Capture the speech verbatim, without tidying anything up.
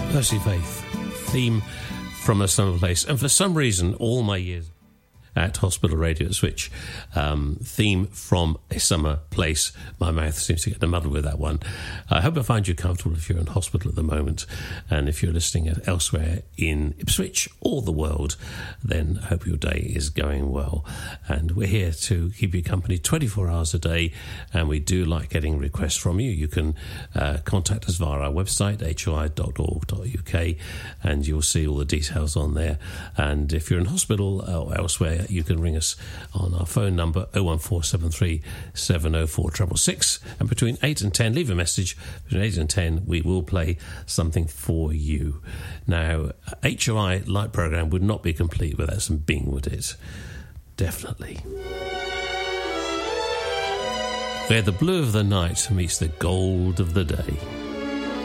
Percy Faith, theme from A Summer Place. And for some reason, all my years at Hospital Radio Switch, um, theme from A Summer Place. My mouth seems to get the muddle with that one. I hope I find you comfortable if you're in hospital at the moment, and if you're listening elsewhere in Ipswich or the world, then I hope your day is going well. And we're here to keep you company twenty-four hours a day, and we do like getting requests from you. You can uh, contact us via our website, h o i dot org dot u k, and you'll see all the details on there. And if you're in hospital or elsewhere, you can ring us on our phone number oh one four seven three seven oh four six six six, and between eight and ten, leave a message. Between eight and ten, we will play something for you. Now, H O I Light Programme would not be complete without some Bing, would it? Definitely. Where the blue of the night meets the gold of the day.